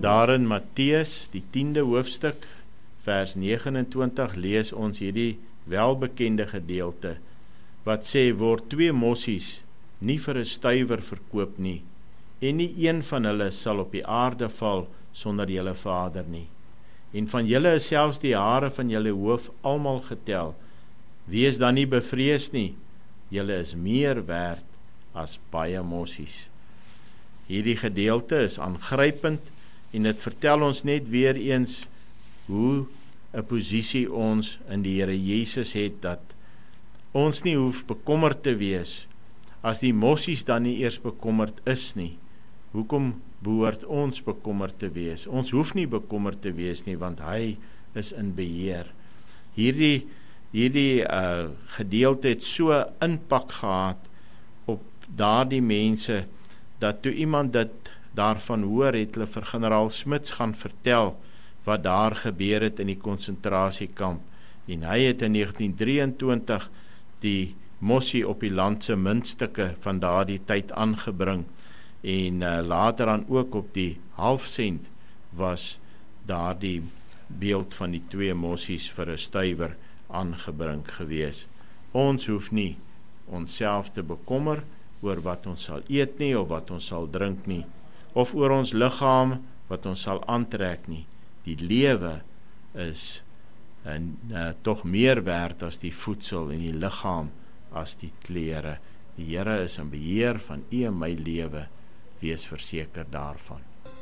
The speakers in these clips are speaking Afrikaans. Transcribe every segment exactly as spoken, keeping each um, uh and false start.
Daar in Matteus, die tiende hoofstuk, vers negenentwintig, lees ons hierdie welbekende gedeelte, wat sê, word twee mossies nie vir 'n stuiwer verkoop nie, en nie een van hulle sal op die aarde val sonder julle Vader nie. En van julle is selfs die hare van julle hoof almal getel. Wees dan nie bevrees nie, julle is meer werd as baie mossies. Hierdie gedeelte is aangrypend en dit vertel ons net weer eens hoe 'n posisie ons in die Here Jesus het, dat ons nie hoef bekommerd te wees as die mossies dan nie eers bekommerd is nie. Hoekom behoort ons bekommerd te wees? Ons hoef nie bekommerd te wees nie, want hy is in beheer. Hierdie, hierdie uh, gedeelte het so impak gehad op daardie mense, dat toe iemand dit daarvan hoor, het hulle vir generaal Smuts gaan vertel wat daar gebeur het in die konsentrasiekamp. En hy het in negentien drieëntwintig die mossie op die land se muntstukke van daardie tyd aangebring. En uh, later dan ook op die halfsent was daar die beeld van die twee mossies vir 'n stuiwer aangebring gewees. Ons hoef nie onsself te bekommer oor wat ons sal eet nie, of wat ons sal drink nie, of oor ons liggaam wat ons sal aantrek nie. Die lewe is en, uh, tog meer werd as die voedsel, en die liggaam as die klere. Die Here is in beheer van u en my lewe. Wees verseker daarvan.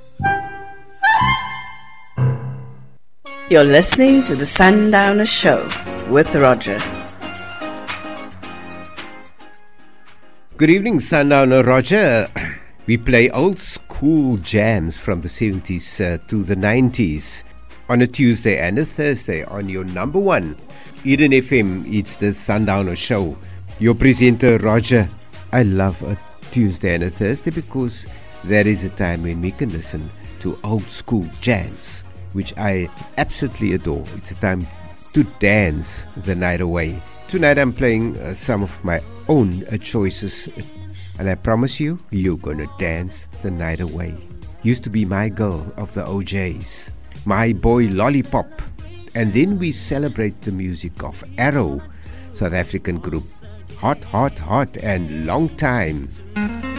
You're listening to the Sundowner Show with Roger. Good evening, Sundowner Roger. We play old school jams from the seventies uh, to the nineties on a Tuesday and a Thursday on your number one Eden F M. It's the Sundowner Show. Your presenter Roger. I love a Tuesday and a Thursday because there is a time when we can listen to old school jams, which I absolutely adore. It's a time to dance the night away. Tonight I'm playing uh, some of my own uh, choices, and I promise you, you're gonna dance the night away. Used to be my girl of the O Js, my boy Lollipop, and then we celebrate the music of Arrow, South African group. Hot, hot, hot, and long time.